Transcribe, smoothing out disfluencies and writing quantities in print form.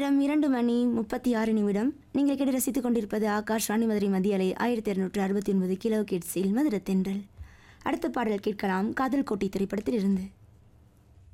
நேரம் 2:36. நீங்கள் கேட்டு ரசித்துக் கொண்டிருப்பது ஆகாஷ்வாணி மதுரை மத்திய அலை 1269 கிலோ கிட்ஸில் மதுரை தென்றல். அடுத்த பாடல் கேட்கலாம். காதல் கோட்டை திரைப்படத்தில் இருந்து.